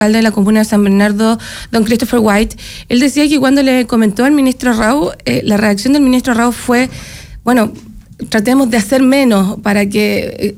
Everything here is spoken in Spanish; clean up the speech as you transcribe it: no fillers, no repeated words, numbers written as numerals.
alcalde de la comuna de San Bernardo, don Christopher White, él decía que cuando le comentó al ministro Rau, la reacción del ministro Rau fue, bueno, tratemos de hacer menos para que